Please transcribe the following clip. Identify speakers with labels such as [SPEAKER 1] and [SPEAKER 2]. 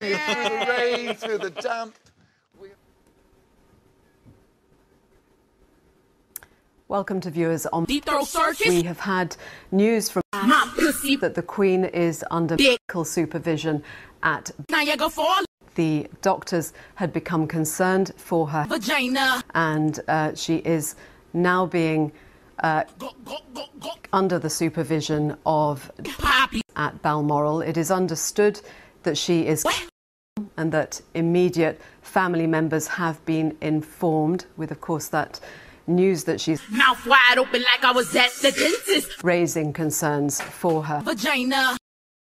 [SPEAKER 1] Hooray through the damp.
[SPEAKER 2] Welcome to viewers on
[SPEAKER 3] Deep Throat Circus.
[SPEAKER 2] We have had news from that the Queen is under medical supervision at
[SPEAKER 3] Niagara Falls.
[SPEAKER 2] The doctors had become concerned for her
[SPEAKER 3] Vagina.
[SPEAKER 2] and she is now being under the supervision of
[SPEAKER 3] Poppy.
[SPEAKER 2] at Balmoral. It is understood that she is and that immediate family members have been informed, with of course that news that she's
[SPEAKER 3] Mouth wide open like I was at the dentist.
[SPEAKER 2] raising concerns for her.
[SPEAKER 3] Vagina.